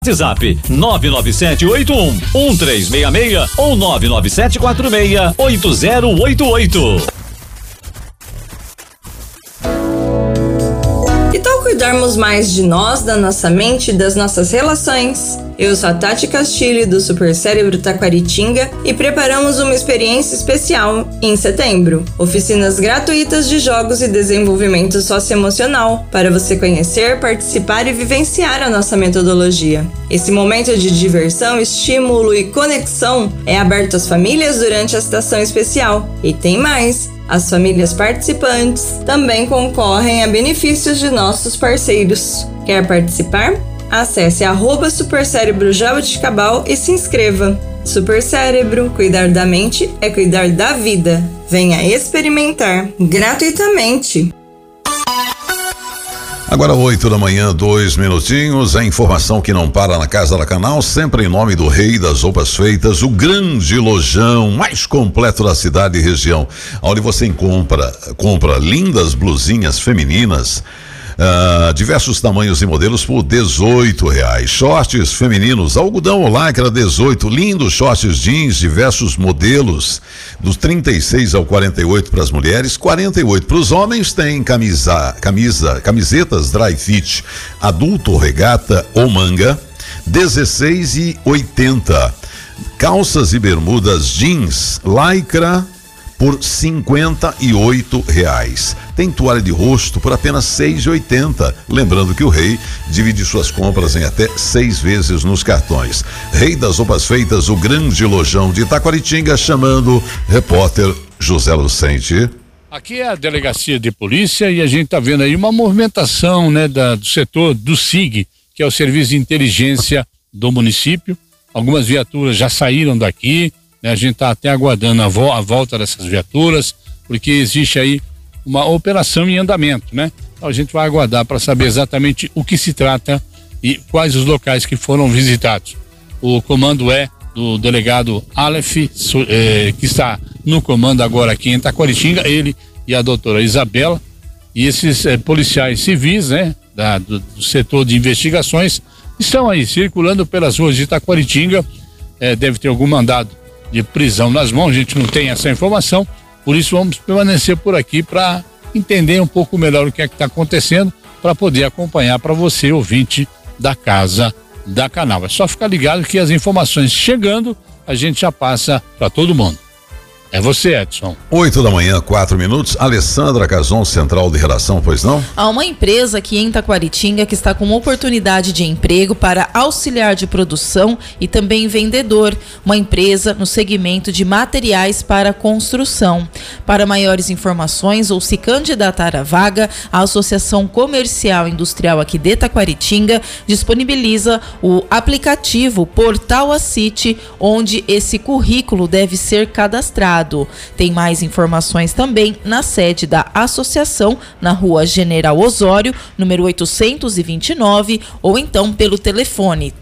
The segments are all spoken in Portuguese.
WhatsApp 997811366 ou 997468088. Que tal cuidarmos mais de nós, da nossa mente e das nossas relações? Eu sou a Tati Castilho, do Super Cérebro Taquaritinga, e preparamos uma experiência especial em setembro. Oficinas gratuitas de jogos e desenvolvimento socioemocional, para você conhecer, participar e vivenciar a nossa metodologia. Esse momento de diversão, estímulo e conexão é aberto às famílias durante a estação especial. E tem mais! As famílias participantes também concorrem a benefícios de nossos parceiros. Quer participar? Acesse @supercérebrojabuticabal e se inscreva. Super Cérebro, cuidar da mente é cuidar da vida. Venha experimentar gratuitamente. Agora 8 da manhã, 2 minutinhos, a informação que não para na Casa da Canal, sempre em nome do Rei das Roupas Feitas, o grande lojão mais completo da cidade e região, onde você compra lindas blusinhas femininas, diversos tamanhos e modelos por R$18. Shorts femininos, algodão ou lycra 18, lindos shorts jeans, diversos modelos, dos 36 ao 48 para as mulheres, 48 para os homens. Tem camisetas dry fit, adulto, regata ou manga, R$16,80. Calças e bermudas jeans, lycra, por R$58. Tem toalha de rosto por apenas R$6,80. Lembrando que o Rei divide suas compras em até 6 vezes nos cartões. Rei das Roupas Feitas, o grande lojão de Taquaritinga, chamando repórter José Lucente. Aqui é a delegacia de polícia e a gente está vendo aí uma movimentação, né, do setor do SIG, que é o Serviço de Inteligência do município. Algumas viaturas já saíram daqui. A gente está até aguardando a volta dessas viaturas, porque existe aí uma operação em andamento, né? Então a gente vai aguardar para saber exatamente o que se trata e quais os locais que foram visitados. O comando é do delegado Aleph, que está no comando agora aqui em Taquaritinga, ele e a doutora Isabela, e esses policiais civis, né? Do setor de investigações, estão aí circulando pelas ruas de Taquaritinga. Deve ter algum mandado de prisão nas mãos, a gente não tem essa informação, por isso vamos permanecer por aqui para entender um pouco melhor o que é que está acontecendo, para poder acompanhar para você, ouvinte da Casa da Canal. É só ficar ligado que as informações chegando, a gente já passa para todo mundo. É você, Edson. 8 da manhã, 4 minutos. Alessandra Cazon, central de redação, pois não? Há uma empresa aqui em Taquaritinga que está com uma oportunidade de emprego para auxiliar de produção e também vendedor. Uma empresa no segmento de materiais para construção. Para maiores informações ou se candidatar à vaga, a Associação Comercial e Industrial aqui de Taquaritinga disponibiliza o aplicativo Portal Acite, onde esse currículo deve ser cadastrado. Tem mais informações também na sede da associação, na Rua General Osório, número 829, ou então pelo telefone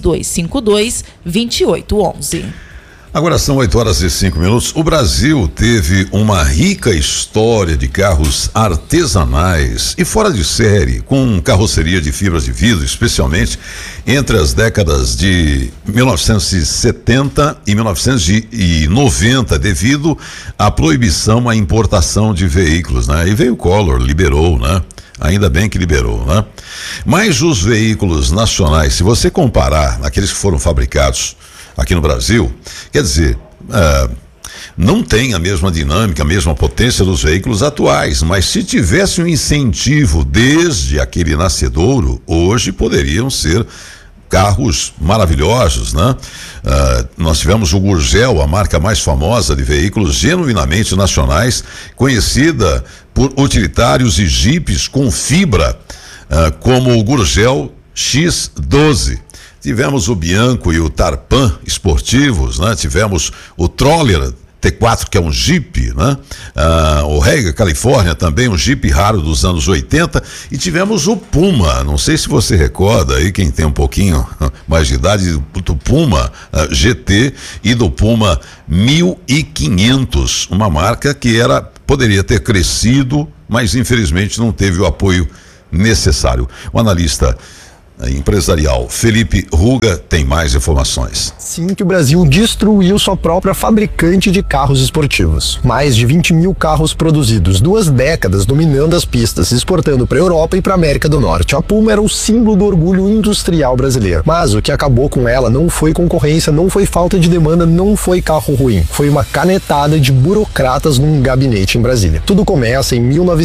3252-2811. Agora são 8 horas e 5 minutos. O Brasil teve uma rica história de carros artesanais e fora de série, com carroceria de fibras de vidro, especialmente entre as décadas de 1970 e 1990, devido à proibição à importação de veículos, né? E veio o Collor, liberou, né? Ainda bem que liberou, né? Mas os veículos nacionais, se você comparar aqueles que foram fabricados aqui no Brasil, quer dizer, não tem a mesma dinâmica, a mesma potência dos veículos atuais, mas se tivesse um incentivo desde aquele nascedouro, hoje poderiam ser carros maravilhosos, né? Nós tivemos o Gurgel, a marca mais famosa de veículos genuinamente nacionais, conhecida por utilitários e jipes com fibra, como o Gurgel X12. Tivemos o Bianco e o Tarpan esportivos, né? Tivemos o Troller T4, que é um Jeep, né? O Rega Califórnia, também um Jeep raro dos anos 80, e tivemos o Puma, não sei se você recorda aí, quem tem um pouquinho mais de idade, do Puma GT e do Puma 1500, uma marca que poderia ter crescido, mas infelizmente não teve o apoio necessário. O analista empresarial. Felipe Ruga tem mais informações. Sim, que o Brasil destruiu sua própria fabricante de carros esportivos. Mais de 20 mil carros produzidos, 2 décadas dominando as pistas, exportando para a Europa e para a América do Norte. A Puma era o símbolo do orgulho industrial brasileiro. Mas o que acabou com ela não foi concorrência, não foi falta de demanda, não foi carro ruim. Foi uma canetada de burocratas num gabinete em Brasília. Tudo começa em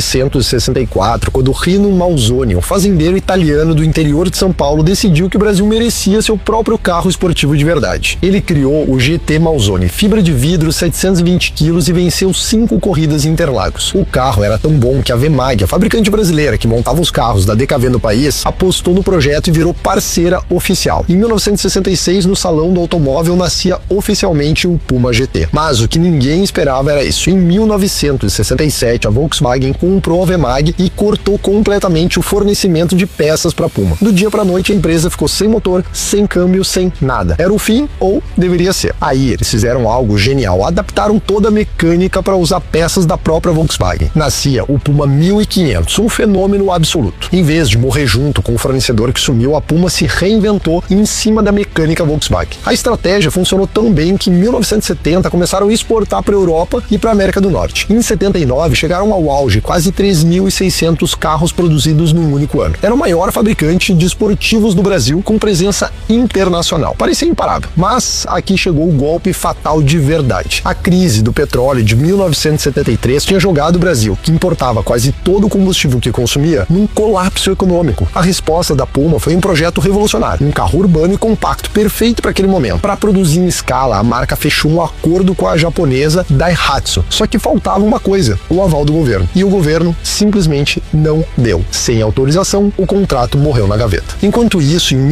1964, quando Rino Manzoni, um fazendeiro italiano do interior de São Paulo, decidiu que o Brasil merecia seu próprio carro esportivo de verdade. Ele criou o GT Manzoni, fibra de vidro, 720 quilos, e venceu 5 corridas em Interlagos. O carro era tão bom que a Vemag, a fabricante brasileira que montava os carros da DKV no país, apostou no projeto e virou parceira oficial. Em 1966, no Salão do Automóvel, nascia oficialmente o Puma GT. Mas o que ninguém esperava era isso. Em 1967, a Volkswagen comprou a Vemag e cortou completamente o fornecimento de peças para a Puma. Do dia para a noite, a empresa ficou sem motor, sem câmbio, sem nada. Era o fim, ou deveria ser. Aí eles fizeram algo genial, adaptaram toda a mecânica para usar peças da própria Volkswagen. Nascia o Puma 1500, um fenômeno absoluto. Em vez de morrer junto com o fornecedor que sumiu, a Puma se reinventou em cima da mecânica Volkswagen. A estratégia funcionou tão bem que em 1970 começaram a exportar para a Europa e para a América do Norte. Em 79 chegaram ao auge, quase 3.600 carros produzidos num único ano. Era o maior fabricante de esportivos do Brasil, com presença internacional. Parecia imparável, mas aqui chegou o golpe fatal de verdade. A crise do petróleo de 1973 tinha jogado o Brasil, que importava quase todo o combustível que consumia, num colapso econômico. A resposta da Puma foi um projeto revolucionário, um carro urbano e compacto, perfeito para aquele momento. Para produzir em escala, a marca fechou um acordo com a japonesa Daihatsu. Só que faltava uma coisa, o aval do governo. E o governo simplesmente não deu. Sem autorização, o contrato morreu na gaveta. Enquanto isso, em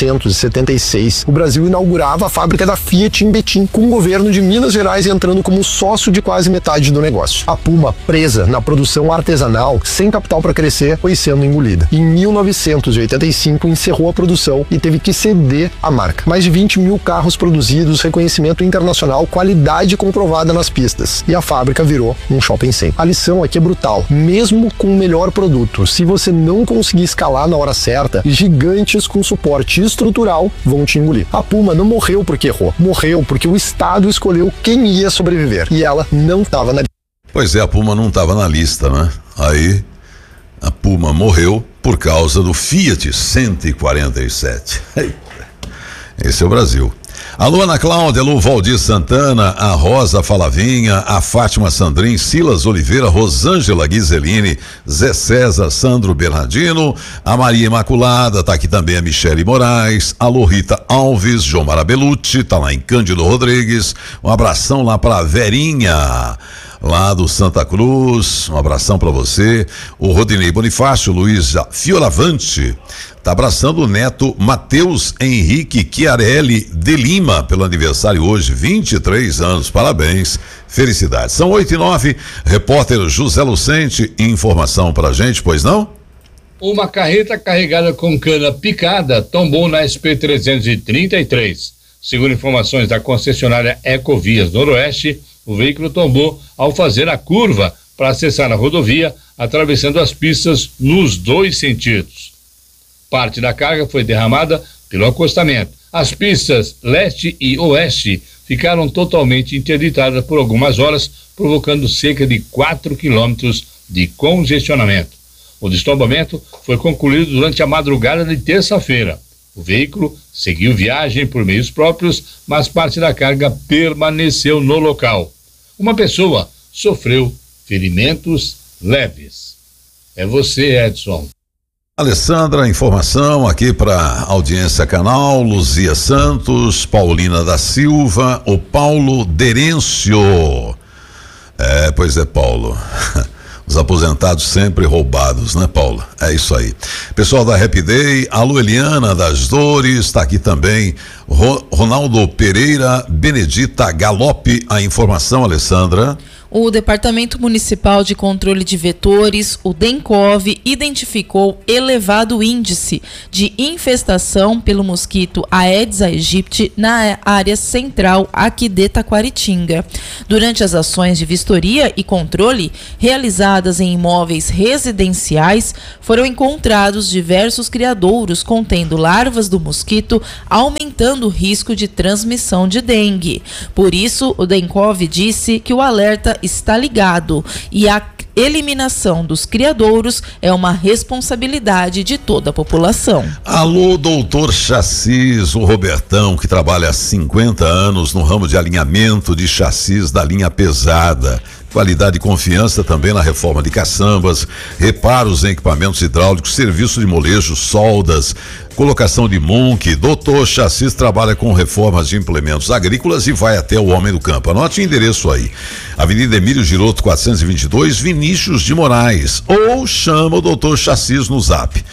1976, o Brasil inaugurava a fábrica da Fiat em Betim, com o governo de Minas Gerais entrando como sócio de quase metade do negócio. A Puma, presa na produção artesanal, sem capital para crescer, foi sendo engolida. Em 1985, encerrou a produção e teve que ceder a marca. Mais de 20 mil carros produzidos, reconhecimento internacional, qualidade comprovada nas pistas. E a fábrica virou um shopping center. A lição aqui é brutal. Mesmo com o melhor produto, se você não conseguir escalar na hora certa, gigantes com suporte estrutural vão te engolir. A Puma não morreu porque errou. Morreu porque o Estado escolheu quem ia sobreviver. E ela não estava na lista. Pois é, a Puma não estava na lista, né? Aí a Puma morreu por causa do Fiat 147. Esse é o Brasil. Alô, Ana Cláudia, alô, Valdir Santana, a Rosa Falavinha, a Fátima Sandrin, Silas Oliveira, Rosângela Ghiseline, Zé César, Sandro Bernardino, a Maria Imaculada, tá aqui também a Michele Moraes, alô, Rita Alves, João Marabelucci, tá lá em Cândido Rodrigues, um abração lá pra Verinha, lá do Santa Cruz, um abração para você. O Rodinei Bonifácio, Luiz Fioravante, tá abraçando o neto Matheus Henrique Chiarelli de Lima, pelo aniversário hoje, 23 anos, parabéns, felicidades. São 8h09, repórter José Lucente, informação pra gente, pois não? Uma carreta carregada com cana picada tombou na SP-333. Segundo informações da concessionária Ecovias Noroeste, o veículo tombou ao fazer a curva para acessar a rodovia, atravessando as pistas nos 2 sentidos. Parte da carga foi derramada pelo acostamento. As pistas leste e oeste ficaram totalmente interditadas por algumas horas, provocando cerca de 4 quilômetros de congestionamento. O destombamento foi concluído durante a madrugada de terça-feira. O veículo seguiu viagem por meios próprios, mas parte da carga permaneceu no local. Uma pessoa sofreu ferimentos leves. É você, Edson. Alessandra, informação aqui para audiência canal, Luzia Santos, Paulina da Silva, o Paulo Derêncio. Pois é, Paulo. Os aposentados sempre roubados, né, Paulo? É isso aí. Pessoal da Happy Day, alô Eliana das Dores, está aqui também Ronaldo Pereira, Benedita Galope, a informação, Alessandra. O Departamento Municipal de Controle de Vetores, o DENCOV, identificou elevado índice de infestação pelo mosquito Aedes aegypti na área central aqui de Taquaritinga. Durante as ações de vistoria e controle realizadas em imóveis residenciais, foram encontrados diversos criadouros contendo larvas do mosquito, aumentando o risco de transmissão de dengue. Por isso, o DENCOV disse que o alerta está ligado e a eliminação dos criadouros é uma responsabilidade de toda a população. Alô, doutor Chassis, o Robertão, que trabalha há 50 anos no ramo de alinhamento de chassis da linha pesada. Qualidade e confiança também na reforma de caçambas, reparos em equipamentos hidráulicos, serviço de molejo, soldas, colocação de monque. Doutor Chassis trabalha com reformas de implementos agrícolas e vai até o homem do campo. Anote o endereço aí: Avenida Emílio Giroto 422, Vinícius de Moraes, ou chama o doutor Chassis no zap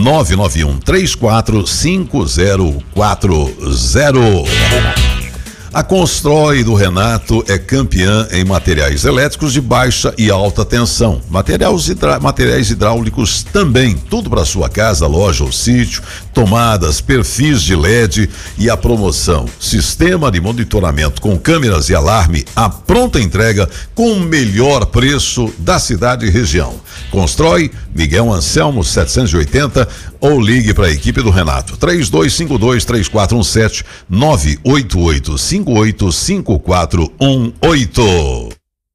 991-345040. A Constrói do Renato é campeã em materiais elétricos de baixa e alta tensão. Materiais hidráulicos também. Tudo para sua casa, loja ou sítio. Tomadas, perfis de LED e a promoção: sistema de monitoramento com câmeras e alarme, a pronta entrega com o melhor preço da cidade e região. Constrói, Miguel Anselmo 780, ou ligue para a equipe do Renato 3252-3417 988-585418.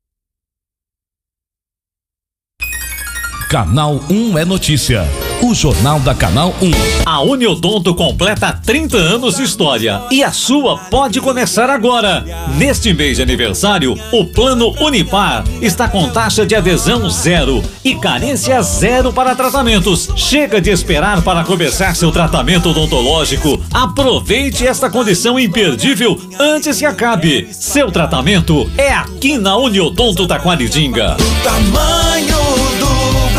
Canal 1 é notícia. O Jornal da Canal 1. A Uniodonto completa 30 anos de história e a sua pode começar agora. Neste mês de aniversário, o Plano Unipar está com taxa de adesão 0 e carência 0 para tratamentos. Chega de esperar para começar seu tratamento odontológico. Aproveite esta condição imperdível antes que acabe. Seu tratamento é aqui na Uniodonto Taquaritinga. O tamanho do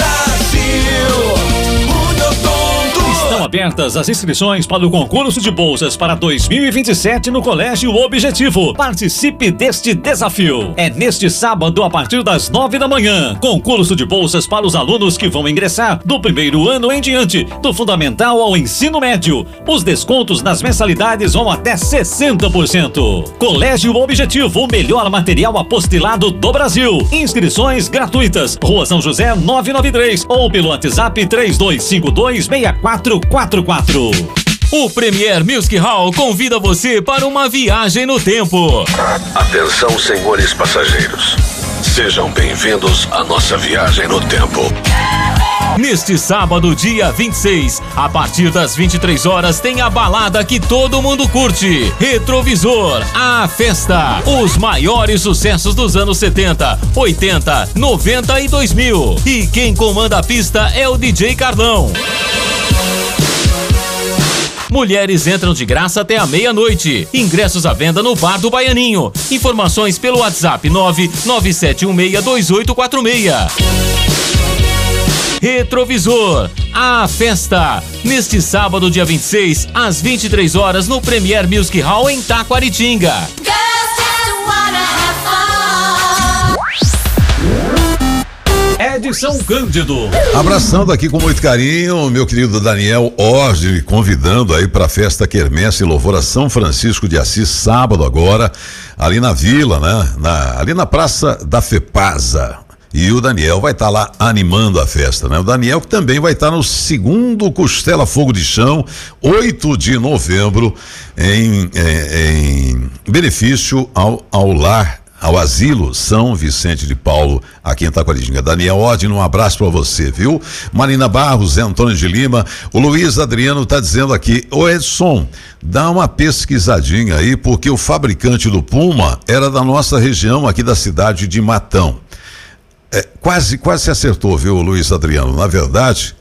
Estão abertas as inscrições para o concurso de bolsas para 2027 no Colégio Objetivo. Participe deste desafio. É neste sábado a partir das 9 da manhã. Concurso de bolsas para os alunos que vão ingressar do primeiro ano em diante, do fundamental ao ensino médio. Os descontos nas mensalidades vão até 60%. Colégio Objetivo, o melhor material apostilado do Brasil. Inscrições gratuitas. Rua São José 993 ou pelo WhatsApp 3252-6444. O Premier Music Hall convida você para uma viagem no tempo. Atenção, senhores passageiros. Sejam bem-vindos à nossa viagem no tempo. Neste sábado, dia 26, a partir das 23 horas, tem a balada que todo mundo curte. Retrovisor, a festa. Os maiores sucessos dos anos 70, 80, 90 e 2000. E quem comanda a pista é o DJ Carlão. Mulheres entram de graça até a meia-noite. Ingressos à venda no Bar do Baianinho. Informações pelo WhatsApp 997162846. Retrovisor, a festa. Neste sábado, dia 26, às 23 horas, no Premier Music Hall em Taquaritinga. Edson Cândido. Abraçando aqui com muito carinho meu querido Daniel Orge, convidando aí para a festa Quermesse e Louvor a São Francisco de Assis, sábado agora, ali na Vila, né? Ali na Praça da Fepasa. E o Daniel vai estar lá animando a festa, né? O Daniel que também vai estar no segundo Costela Fogo de Chão, 8 de novembro, em benefício ao lar, ao Asilo São Vicente de Paulo, aqui em Taquaritinga. Daniel Odin, um abraço pra você, viu? Marina Barros, Zé Antônio de Lima, o Luiz Adriano tá dizendo aqui: ô Edson, dá uma pesquisadinha aí, porque o fabricante do Puma era da nossa região aqui da cidade de Matão. Quase se acertou, viu, Luiz Adriano? Na verdade,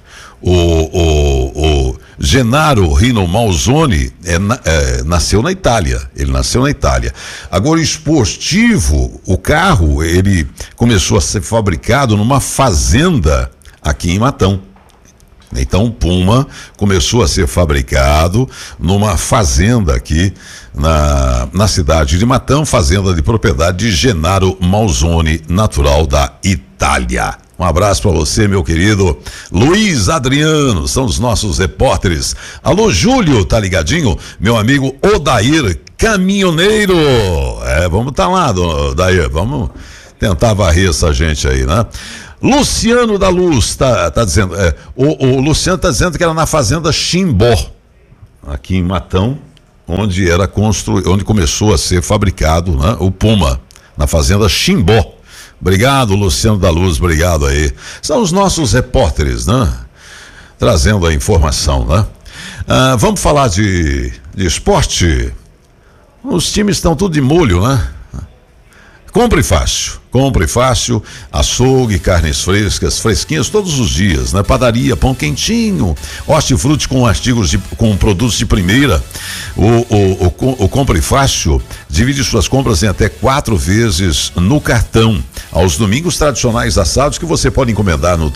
o Gennaro Rino Malzoni nasceu na Itália. Ele nasceu na Itália. Agora, o esportivo, o carro, ele começou a ser fabricado numa fazenda aqui em Matão. Então o Puma começou a ser fabricado numa fazenda aqui na cidade de Matão, fazenda de propriedade de Genaro Malzone, natural da Itália. Um abraço para você, meu querido Luiz Adriano, são os nossos repórteres. Alô, Júlio, tá ligadinho? Meu amigo Odair, caminhoneiro. Vamos tá lá, Odair, vamos tentar varrer essa gente aí, né? Luciano da Luz tá dizendo, o Luciano tá dizendo que era na fazenda Chimbó, aqui em Matão, onde onde começou a ser fabricado, né, o Puma, na fazenda Chimbó. Obrigado, Luciano da Luz, obrigado aí. São os nossos repórteres, né? Trazendo a informação, né? Vamos falar de esporte. Os times estão tudo de molho, né? Compre fácil, açougue, carnes frescas, fresquinhas todos os dias, né? Padaria, pão quentinho, hortifruti com produtos de primeira. O Compre Fácil divide suas compras em até 4 vezes no cartão. Aos domingos tradicionais assados que você pode encomendar no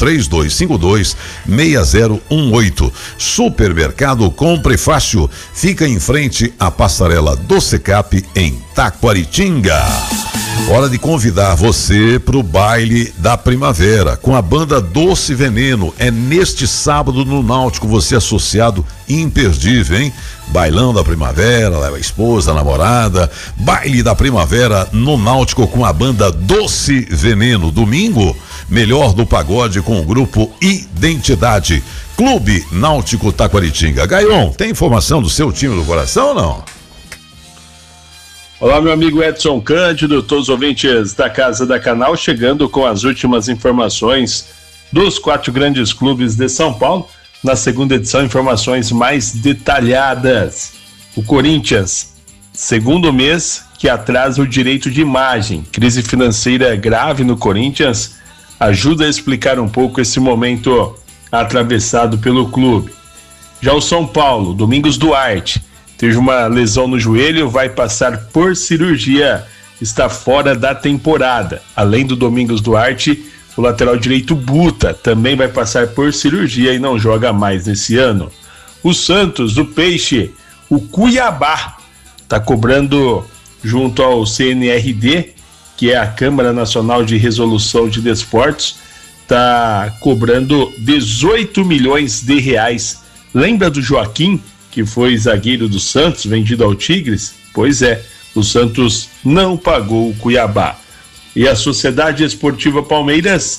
3252-6018. Supermercado Compre Fácil fica em frente à passarela do Secap em Taquaritinga. Hora de convidar você pro baile da primavera com a banda Doce Veneno. É neste sábado no Náutico, você associado imperdível, hein? Bailão da primavera, leva a esposa, a namorada. Baile da primavera no Náutico com a banda Doce Veneno. Domingo, melhor do pagode com o grupo Identidade. Clube Náutico Taquaritinga. Gaion, tem informação do seu time do coração ou não? Olá, meu amigo Edson Cândido, todos os ouvintes da Casa da Canal, chegando com as últimas informações dos 4 grandes clubes de São Paulo. Na segunda edição, informações mais detalhadas. O Corinthians, segundo mês que atrasa o direito de imagem. Crise financeira grave no Corinthians ajuda a explicar um pouco esse momento atravessado pelo clube. Já o São Paulo, Domingos Duarte, teve uma lesão no joelho, vai passar por cirurgia, está fora da temporada. Além do Domingos Duarte, o lateral direito Buta também vai passar por cirurgia e não joga mais nesse ano. O Santos, do Peixe, o Cuiabá, está cobrando junto ao CNRD, que é a Câmara Nacional de Resolução de Desportos, está cobrando 18 milhões de reais. Lembra do Joaquim, que foi zagueiro do Santos, vendido ao Tigres? Pois é, o Santos não pagou o Cuiabá. E a Sociedade Esportiva Palmeiras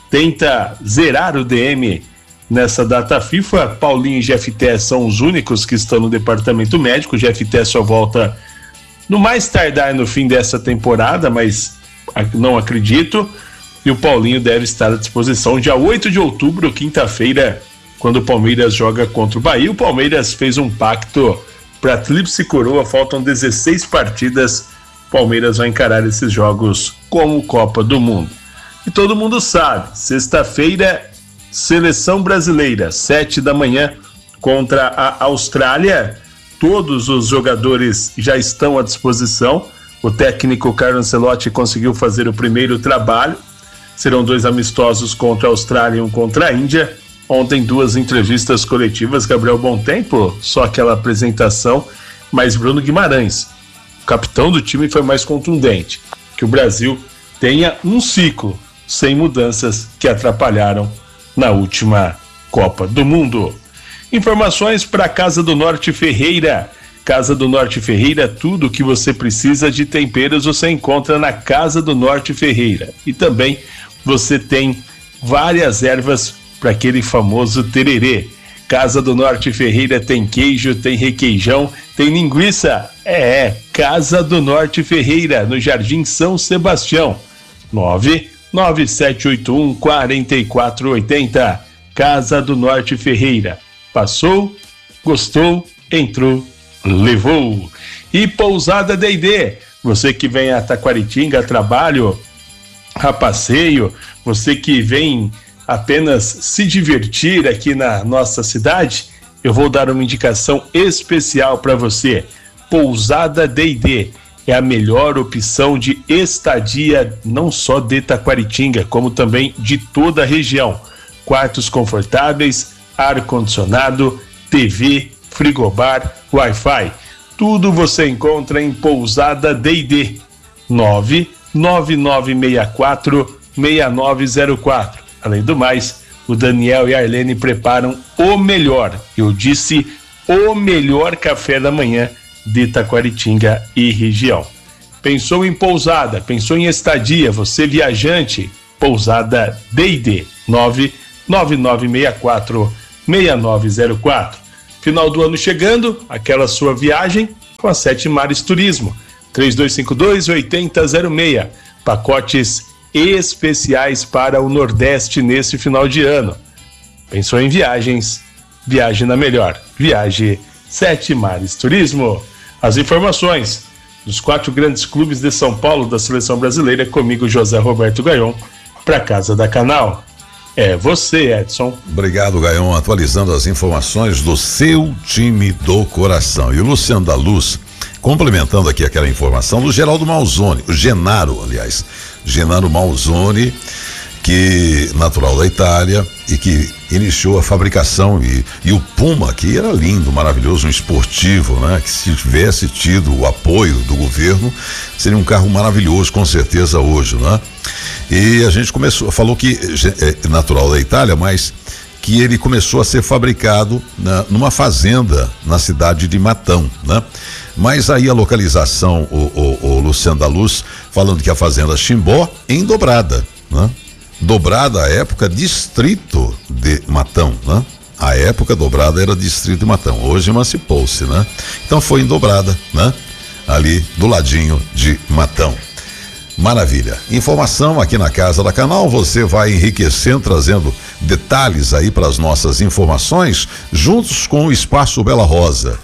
tenta zerar o DM nessa data FIFA. Paulinho e Jefté são os únicos que estão no departamento médico. Jefté só volta no mais tardar no fim dessa temporada, mas não acredito. E o Paulinho deve estar à disposição dia 8 de outubro, quinta-feira, quando o Palmeiras joga contra o Bahia. O Palmeiras fez um pacto para tríplice coroa, faltam 16 partidas, o Palmeiras vai encarar esses jogos como Copa do Mundo. E todo mundo sabe, sexta-feira, Seleção Brasileira, 7 da manhã, contra a Austrália. Todos os jogadores já estão à disposição, o técnico Carlo Ancelotti conseguiu fazer o primeiro trabalho, serão 2 amistosos contra a Austrália e um contra a Índia. Ontem 2 entrevistas coletivas, Gabriel Bontempo, só aquela apresentação, mas Bruno Guimarães, o capitão do time, foi mais contundente, que o Brasil tenha um ciclo sem mudanças que atrapalharam na última Copa do Mundo. Informações para Casa do Norte Ferreira. Casa do Norte Ferreira, tudo o que você precisa de temperos você encontra na Casa do Norte Ferreira. E também você tem várias ervas para aquele famoso tererê. Casa do Norte Ferreira tem queijo, tem requeijão, tem linguiça. Casa do Norte Ferreira, no Jardim São Sebastião. 99781-4480. Casa do Norte Ferreira. Passou, gostou, entrou, levou. E Pousada D&D. Você que vem a Taquaritinga a trabalho, a passeio, você que vem apenas se divertir aqui na nossa cidade, eu vou dar uma indicação especial para você. Pousada D&D é a melhor opção de estadia, não só de Taquaritinga, como também de toda a região. Quartos confortáveis, ar-condicionado, TV, frigobar, Wi-Fi. Tudo você encontra em Pousada D&D 99964-6904. Além do mais, o Daniel e a Arlene preparam o melhor, eu disse o melhor café da manhã de Taquaritinga e região. Pensou em pousada, pensou em estadia, você viajante, Pousada D&D 99964-6904. Final do ano chegando, aquela sua viagem com a Sete Mares Turismo. 3252-8006. Pacotes especiais para o Nordeste nesse final de ano. Pensou em viagens? Viaje na melhor. Viaje Sete Mares Turismo. As informações dos 4 grandes clubes de São Paulo da Seleção Brasileira, comigo, José Roberto Gaion, para Casa da Canal. É você, Edson. Obrigado, Gaion, atualizando as informações do seu time do coração. E o Luciano da Luz, complementando aqui aquela informação do Geraldo Malzone, o Genaro Malzone, que natural da Itália e que iniciou a fabricação e o Puma, que era lindo, maravilhoso, um esportivo, né? Que se tivesse tido o apoio do governo, seria um carro maravilhoso, com certeza hoje, né? E a gente falou que é natural da Itália, mas que ele começou a ser fabricado numa fazenda na cidade de Matão, né? Mas aí a localização, o Luciano da Luz, falando que a fazenda Chimbó em Dobrada, né? Dobrada à época distrito de Matão, né? A época Dobrada era distrito de Matão, hoje emancipou-se, né? Então foi em Dobrada, né? Ali do ladinho de Matão. Maravilha. Informação aqui na Casa da Canal, você vai enriquecendo, trazendo detalhes aí para as nossas informações, juntos com o Espaço Bela Rosa.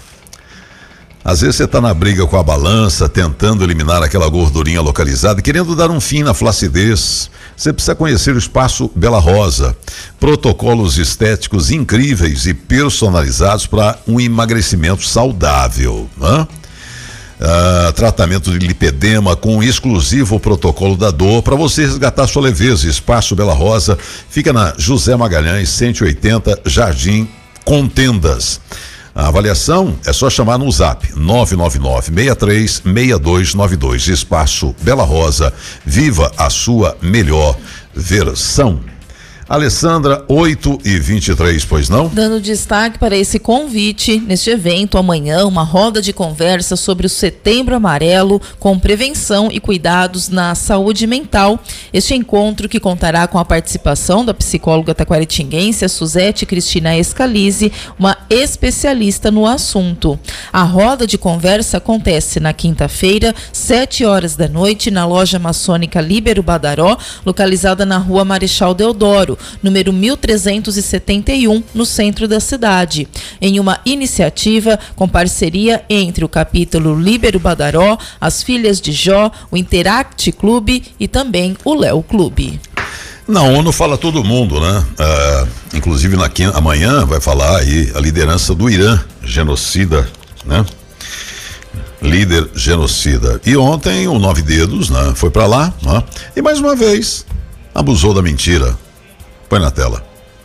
Às vezes você está na briga com a balança, tentando eliminar aquela gordurinha localizada, querendo dar um fim na flacidez. Você precisa conhecer o Espaço Bela Rosa. Protocolos estéticos incríveis e personalizados para um emagrecimento saudável, né? Tratamento de lipedema com um exclusivo protocolo da dor para você resgatar sua leveza. Espaço Bela Rosa fica na José Magalhães 180, Jardim Contendas. A avaliação é só chamar no Zap 999-63-6292. Espaço Bela Rosa, viva a sua melhor versão. Alessandra, 8h23, pois não? Dando destaque para esse convite, neste evento, amanhã, uma roda de conversa sobre o Setembro Amarelo, com prevenção e cuidados na saúde mental. Este encontro, que contará com a participação da psicóloga taquaritinguense, a Suzete Cristina Escalise, uma especialista no assunto. A roda de conversa acontece na quinta-feira, 7h da noite, na loja maçônica Líbero Badaró, localizada na rua Marechal Deodoro, número 1371, no centro da cidade, em uma iniciativa com parceria entre o capítulo Líbero Badaró, as Filhas de Jó, o Interact Clube e também o Léo Clube. Na ONU fala todo mundo, né? Inclusive amanhã vai falar aí a liderança do Irã, genocida, né? Líder genocida. E ontem o 9 Dedos, né? Foi pra lá, né? E mais uma vez abusou da mentira. Põe na tela.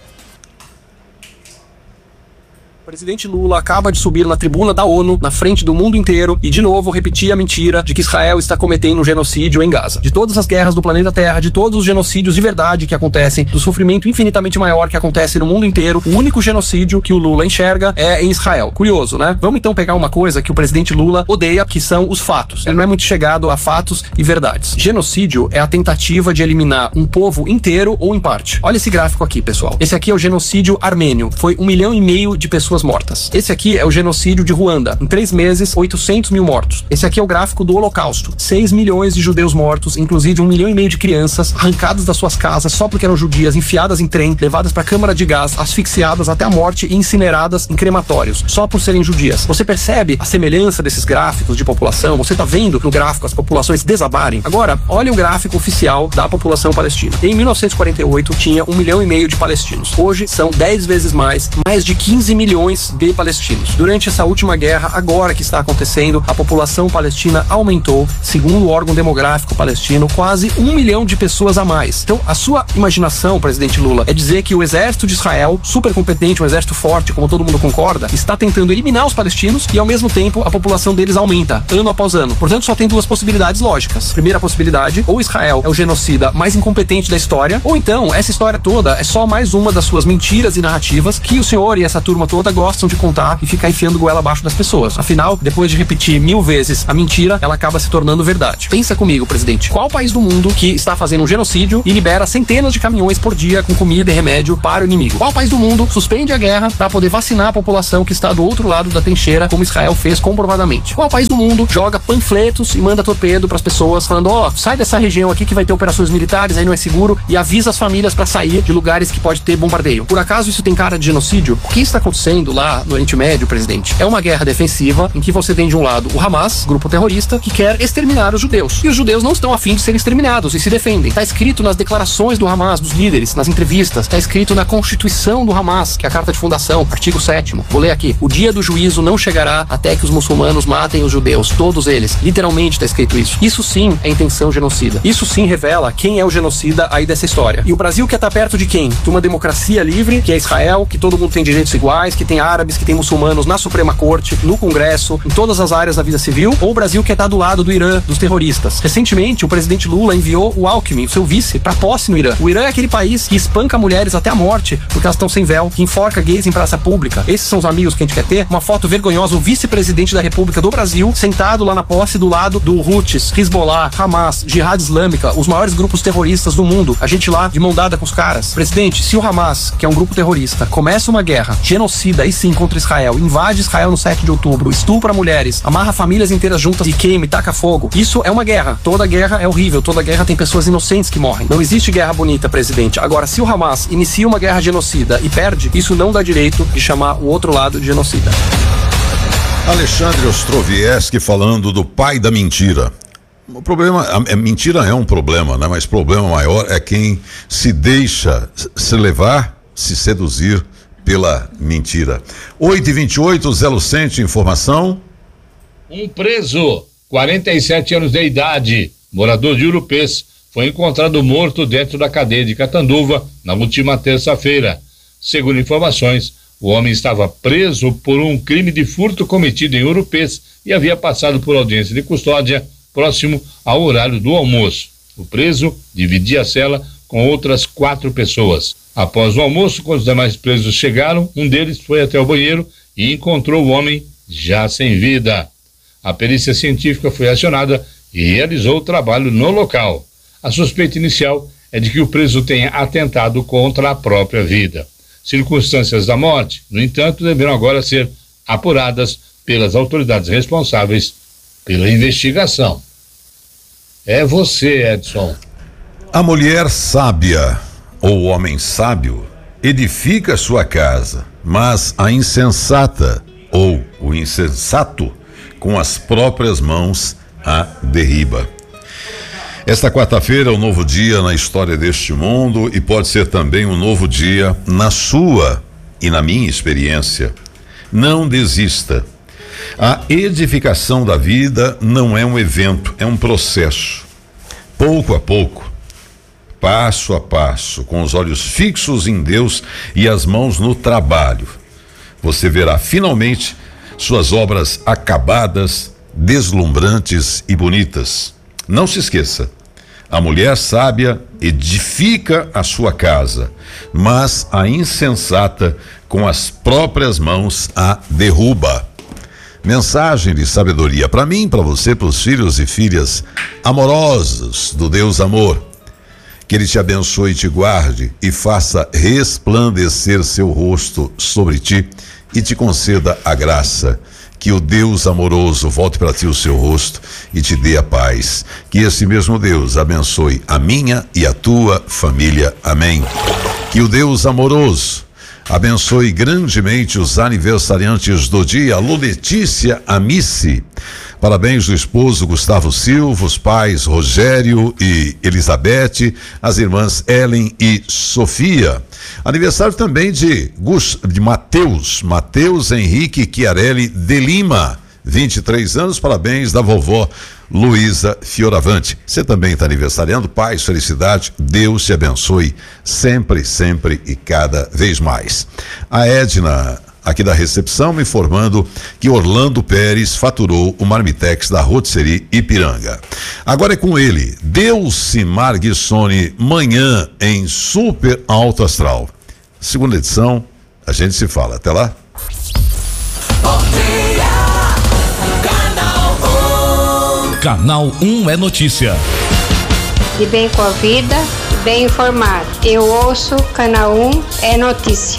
O presidente Lula acaba de subir na tribuna da ONU, na frente do mundo inteiro, e de novo repetir a mentira de que Israel está cometendo um genocídio em Gaza. De todas as guerras do planeta Terra, de todos os genocídios de verdade que acontecem, do sofrimento infinitamente maior que acontece no mundo inteiro, o único genocídio que o Lula enxerga é em Israel. Curioso, né? Vamos então pegar uma coisa que o presidente Lula odeia, que são os fatos. Ele não é muito chegado a fatos e verdades. Genocídio é a tentativa de eliminar um povo inteiro ou em parte. Olha esse gráfico aqui, pessoal. Esse aqui é o genocídio armênio. Foi 1,5 milhão de pessoas mortas. Esse aqui é o genocídio de Ruanda. Em 3 meses, 800 mil mortos. Esse aqui é o gráfico do Holocausto. 6 milhões de judeus mortos, inclusive 1,5 milhão de crianças arrancadas das suas casas só porque eram judias, enfiadas em trem, levadas para câmara de gás, asfixiadas até a morte e incineradas em crematórios, só por serem judias. Você percebe a semelhança desses gráficos de população? Você tá vendo no gráfico as populações desabarem? Agora, olha o gráfico oficial da população palestina. Em 1948, tinha 1,5 milhão de palestinos. Hoje, são 10 vezes mais de 15 milhões milhões de palestinos. Durante essa última guerra, agora que está acontecendo, a população palestina aumentou, segundo o órgão demográfico palestino, quase 1 milhão de pessoas a mais. Então, a sua imaginação, presidente Lula, é dizer que o exército de Israel, super competente, um exército forte, como todo mundo concorda, está tentando eliminar os palestinos e, ao mesmo tempo, a população deles aumenta, ano após ano. Portanto, só tem duas possibilidades lógicas. Primeira possibilidade, ou Israel é o genocida mais incompetente da história, ou então, essa história toda é só mais uma das suas mentiras e narrativas que o senhor e essa turma toda gostam de contar e ficar enfiando goela abaixo das pessoas. Afinal, depois de repetir 1000 vezes a mentira, ela acaba se tornando verdade. Pensa comigo, presidente. Qual país do mundo que está fazendo um genocídio e libera centenas de caminhões por dia com comida e remédio para o inimigo? Qual país do mundo suspende a guerra para poder vacinar a população que está do outro lado da trincheira, como Israel fez comprovadamente? Qual país do mundo joga panfletos e manda torpedo para as pessoas falando, sai dessa região aqui que vai ter operações militares, aí não é seguro, e avisa as famílias para sair de lugares que pode ter bombardeio? Por acaso isso tem cara de genocídio? O que está acontecendo lá no Oriente Médio, presidente, é uma guerra defensiva em que você tem de um lado o Hamas, grupo terrorista, que quer exterminar os judeus. E os judeus não estão afim de serem exterminados e se defendem. Está escrito nas declarações do Hamas, dos líderes, nas entrevistas, está escrito na Constituição do Hamas, que é a Carta de Fundação, artigo 7º. Vou ler aqui. O dia do juízo não chegará até que os muçulmanos matem os judeus, todos eles. Literalmente está escrito isso. Isso sim é intenção genocida. Isso sim revela quem é o genocida aí dessa história. E o Brasil quer estar perto de quem? De uma democracia livre, que é Israel, que todo mundo tem direitos iguais, que tem árabes, que tem muçulmanos na Suprema Corte, no Congresso, em todas as áreas da vida civil, ou o Brasil quer estar do lado do Irã, dos terroristas? Recentemente, o presidente Lula enviou o Alckmin, o seu vice, para posse no Irã. O Irã é aquele país que espanca mulheres até a morte porque elas estão sem véu, que enforca gays em praça pública. Esses são os amigos que a gente quer ter? Uma foto vergonhosa, o vice-presidente da República do Brasil, sentado lá na posse do lado do Houthis, Hezbollah, Hamas, Jihad Islâmica, os maiores grupos terroristas do mundo. A gente lá de mão dada com os caras. Presidente, se o Hamas, que é um grupo terrorista, começa uma guerra genocida, aí sim, contra Israel, invade Israel no 7 de outubro, estupra mulheres, amarra famílias inteiras juntas e queima e taca fogo, isso é uma guerra. Toda guerra é horrível, toda guerra tem pessoas inocentes que morrem. Não existe guerra bonita, presidente. Agora, se o Hamas inicia uma guerra genocida e perde, isso não dá direito de chamar o outro lado de genocida. Alexandre Ostrovieski falando do pai da mentira. O problema, a mentira é um problema, né? Mas o problema maior é quem se deixa se levar, se seduzir pela mentira. 8h28, Zé Lucente, informação. Um preso, 47 anos de idade, morador de Urupês, foi encontrado morto dentro da cadeia de Catanduva na última terça-feira. Segundo informações, o homem estava preso por um crime de furto cometido em Urupês e havia passado por audiência de custódia próximo ao horário do almoço. O preso dividia a cela com outras 4 pessoas. Após o almoço, quando os demais presos chegaram, um deles foi até o banheiro e encontrou o homem já sem vida. A perícia científica foi acionada e realizou o trabalho no local. A suspeita inicial é de que o preso tenha atentado contra a própria vida. Circunstâncias da morte, no entanto, deverão agora ser apuradas pelas autoridades responsáveis pela investigação. É você, Edson. A mulher sábia, ou o homem sábio, edifica sua casa, mas a insensata, ou o insensato, com as próprias mãos a derriba. Esta quarta-feira é um novo dia na história deste mundo e pode ser também um novo dia na sua e na minha experiência. Não desista. A edificação da vida não é um evento, é um processo. Pouco a pouco, passo a passo, com os olhos fixos em Deus e as mãos no trabalho, você verá finalmente suas obras acabadas, deslumbrantes e bonitas. Não se esqueça, a mulher sábia edifica a sua casa, mas a insensata com as próprias mãos a derruba. Mensagem de sabedoria para mim, para você, para os filhos e filhas amorosos do Deus Amor. Que Ele te abençoe e te guarde e faça resplandecer seu rosto sobre ti e te conceda a graça. Que o Deus amoroso volte para ti o seu rosto e te dê a paz. Que esse mesmo Deus abençoe a minha e a tua família. Amém. Que o Deus amoroso abençoe grandemente os aniversariantes do dia. Alô, Letícia Amici. Parabéns do esposo Gustavo Silva, os pais Rogério e Elizabeth, as irmãs Ellen e Sofia. Aniversário também de Mateus Henrique Chiarelli de Lima, 23 anos, parabéns da vovó Luísa Fioravante. Você também está aniversariando, paz, felicidade, Deus te abençoe sempre, sempre e cada vez mais. A Edna, aqui da recepção, me informando que Orlando Pérez faturou o Marmitex da Rotisserie Ipiranga. Agora é com ele, Delcimar Guissoni, manhã em Super Alto Astral. Segunda edição, a gente se fala. Até lá. Canal 1 é notícia. De bem com a vida, bem informado. Eu ouço Canal 1 é notícia.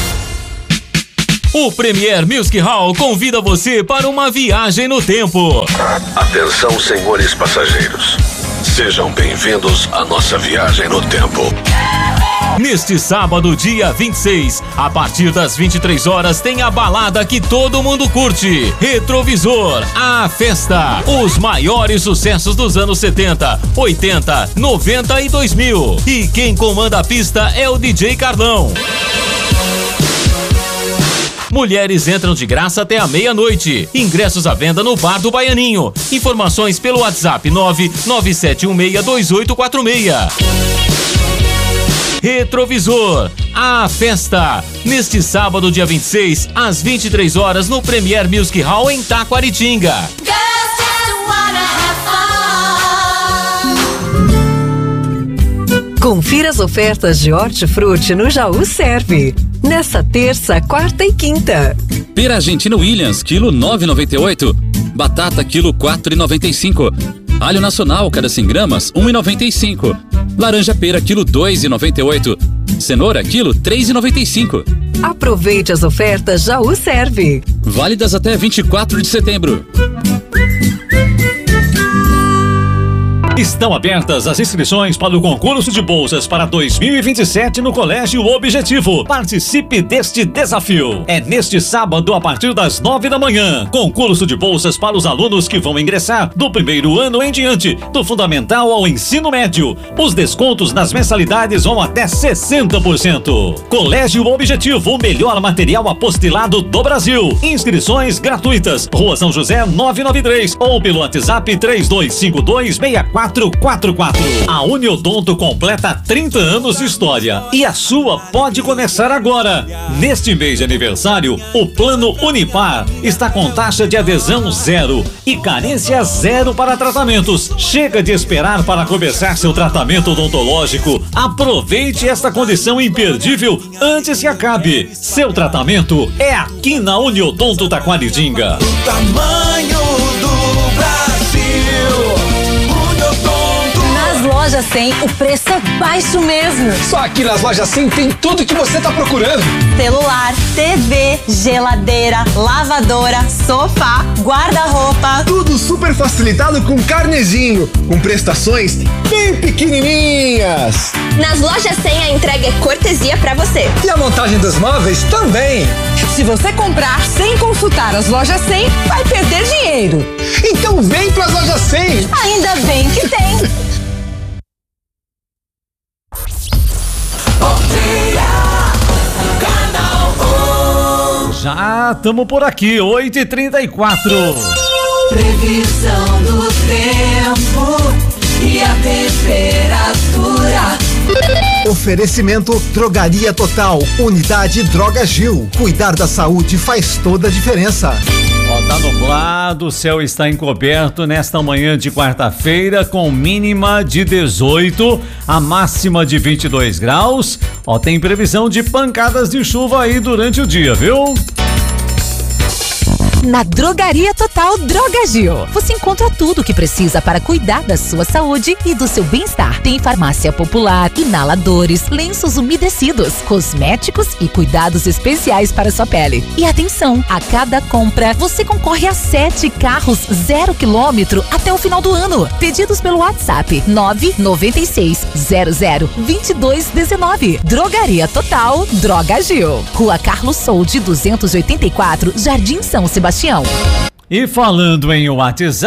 O Premier Music Hall convida você para uma viagem no tempo. Atenção, senhores passageiros. Sejam bem-vindos à nossa viagem no tempo. Neste sábado, dia 26, a partir das 23 horas, tem a balada que todo mundo curte. Retrovisor, a festa. Os maiores sucessos dos anos 70, 80, 90 e 2000. E quem comanda a pista é o DJ Carlão. Mulheres entram de graça até a meia-noite. Ingressos à venda no Bar do Baianinho. Informações pelo WhatsApp 997162846. Retrovisor, a festa. Neste sábado, dia 26, às 23 horas, no Premier Music Hall em Taquaritinga. Confira as ofertas de hortifruti no Jaú Serve. Nesta terça, quarta e quinta. Pera Argentina Williams, quilo 9,98. Batata, quilo 4,95. Alho nacional, cada 100 gramas, 1,95. Laranja pera, quilo 2,98. Cenoura, quilo 3,95. Aproveite as ofertas Jaú Serve. Válidas até 24 de setembro. Estão abertas as inscrições para o concurso de bolsas para 2027 no Colégio Objetivo. Participe deste desafio. É neste sábado a partir das 9 da manhã. Concurso de bolsas para os alunos que vão ingressar do primeiro ano em diante, do fundamental ao ensino médio. Os descontos nas mensalidades vão até 60%. Colégio Objetivo, o melhor material apostilado do Brasil. Inscrições gratuitas. Rua São José 993 ou pelo WhatsApp 32526444. A Uniodonto completa 30 anos de história e a sua pode começar agora. Neste mês de aniversário, o Plano Unipar está com taxa de adesão zero e carência zero para tratamentos. Chega de esperar para começar seu tratamento odontológico. Aproveite esta condição imperdível antes que acabe. Seu tratamento é aqui na Uniodonto Taquaritinga. O tamanho do Brasil. Loja 100, o preço é baixo mesmo. Só aqui nas Lojas 100 tem tudo que você tá procurando. Celular, TV, geladeira, lavadora, sofá, guarda-roupa. Tudo super facilitado com carnezinho, com prestações bem pequenininhas. Nas Lojas 100 a entrega é cortesia pra você. E a montagem dos móveis também. Se você comprar sem consultar as Lojas 100, vai perder dinheiro. Então vem pras Lojas 100. Ainda bem que tem. Já estamos por aqui, 8h34. Previsão do tempo e a temperatura. Oferecimento Drogaria Total, Unidade Droga Gil. Cuidar da saúde faz toda a diferença. Ó, tá nublado, o céu está encoberto nesta manhã de quarta-feira com mínima de 18, a máxima de 22 graus. Ó, tem previsão de pancadas de chuva aí durante o dia, viu? Na Drogaria Total Droga Gil, você encontra tudo o que precisa para cuidar da sua saúde e do seu bem-estar. Tem farmácia popular, inaladores, lenços umedecidos, cosméticos e cuidados especiais para sua pele. E atenção, a cada compra você concorre a 7 carros 0 km até o final do ano. Pedidos pelo WhatsApp 996 00 2219. Drogaria Total Droga Gil. Rua Carlos Soldi 284, Jardim São Sebastião. E falando em WhatsApp,